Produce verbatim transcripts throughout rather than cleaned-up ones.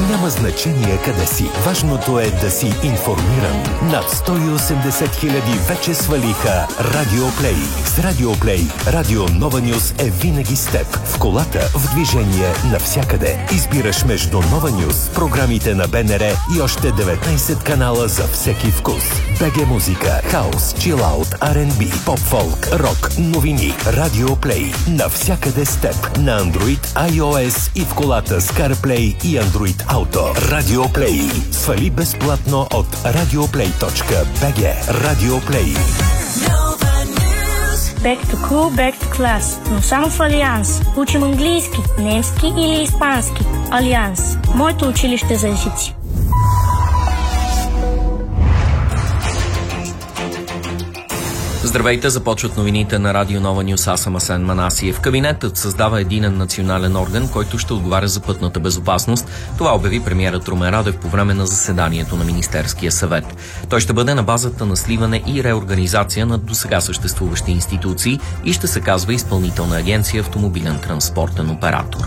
Няма значение къде си. Важното е да си информиран. Над сто и осемдесет хиляди вече свалиха Радиоплей. С Радиоплей Радио Нова Нюс е винаги с теб. В колата, в движение, навсякъде. Избираш между Нова Нюс, програмите на БНР и още деветнайсет канала за всеки вкус. БГ музика, хаус, чилаут, Ар енд Би, поп-фолк, рок, новини. Радиоплей. Навсякъде с теб. На Android, iOS и в колата с CarPlay и Android Auto. Радиоплей. Свали безплатно от радиоплей точка би джи. Радиоплей. Back to cool, back to class. Но само в Алианс. Учим английски, немски или испански. Алианс. Моето училище за езици. Здравейте, започват новините на Радио Нова Нюс. Аз съм Асен Манасиев. Кабинетът създава единен национален орган, който ще отговаря за пътната безопасност. Това обяви премиерът Румен Радев по време на заседанието на Министерския съвет. Той ще бъде на базата на сливане и реорганизация на досега съществуващи институции и ще се казва Изпълнителна агенция Автомобилен транспортен оператор.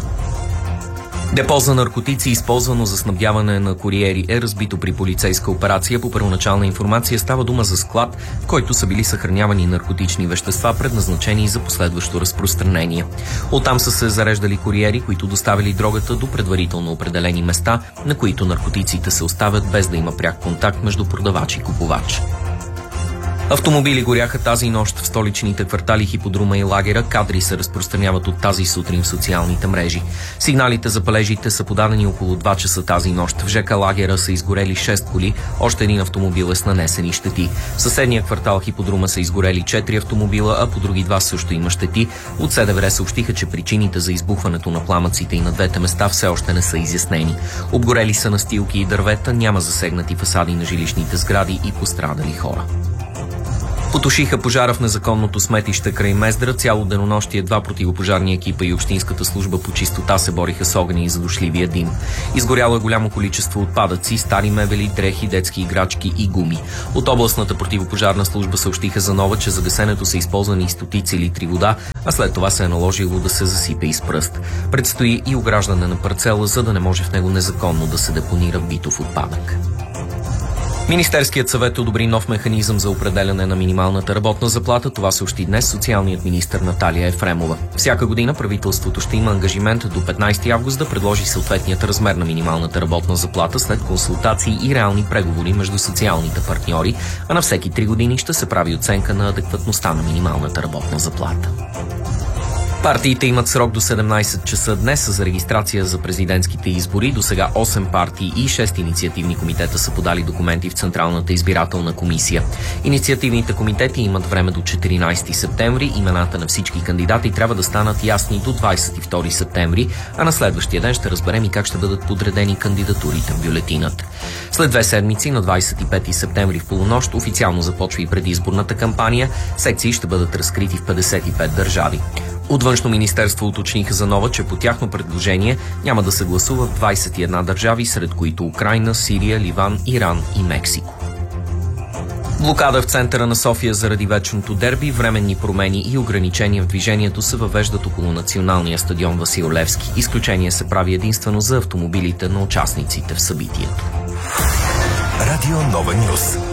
Депо за наркотици, използвано за снабдяване на куриери, е разбито при полицейска операция. По първоначална информация става дума за склад, в който са били съхранявани наркотични вещества, предназначени за последващо разпространение. Оттам са се зареждали куриери, които доставили дрогата до предварително определени места, на които наркотиците се оставят без да има пряк контакт между продавач и купувач. Автомобили горяха тази нощ в столичните квартали Хиподрума и Лагера. Кадри се разпространяват от тази сутрин в социалните мрежи. Сигналите за палежите са подадени около два часа тази нощ. В ЖК Лагера са изгорели шест коли, още един автомобил е с нанесени щети. В съседния квартал Хиподрума са изгорели четири автомобила, а по други два също има щети. От СДВР съобщиха, че причините за избухването на пламъците и на двете места все още не са изяснени. Обгорели са настилки и дървета, няма засегнати фасади на жилищните сгради и пострадали хора. Потушиха пожара в незаконното сметище край Мездра. Цяло денонощие два противопожарни екипа и Общинската служба по чистота се бориха с огъня и задушливия дим. Изгоряло е голямо количество отпадъци, стари мебели, дрехи, детски играчки и гуми. От областната противопожарна служба съобщиха за нова, че за гасенето са използвани стотици литри вода, а след това се е наложило да се засипе и с пръст. Предстои и ограждане на парцела, за да не може в него незаконно да се депонира битов отпадък. Министерският съвет одобри нов механизъм за определяне на минималната работна заплата. Това съобщи днес социалният министър Наталия Ефремова. Всяка година правителството ще има ангажимент до петнайсети август да предложи съответният размер на минималната работна заплата след консултации и реални преговори между социалните партньори, а на всеки три години ще се прави оценка на адекватността на минималната работна заплата. Партиите имат срок до седемнайсет часа днес за регистрация за президентските избори. До сега осем партии и шест инициативни комитета са подали документи в Централната избирателна комисия. Инициативните комитети имат време до четиринайсети септември. Имената на всички кандидати трябва да станат ясни до двайсет и втори септември, а на следващия ден ще разберем и как ще бъдат подредени кандидатурите в бюлетината. След две седмици, на двайсет и пети септември в полунощ, официално започва и предизборната кампания. Секции ще бъдат разкрити в петдесет и пет държави. От Външно министерство уточниха за нова, че по тяхно предложение няма да се гласува в двайсет и една държави, сред които Украйна, Сирия, Ливан, Иран и Мексико. Блокада в центъра на София заради вечното дерби, временни промени и ограничения в движението се въвеждат около националния стадион Васил Левски. Изключение се прави единствено за автомобилите на участниците в събитието. Радио Нова Нюс.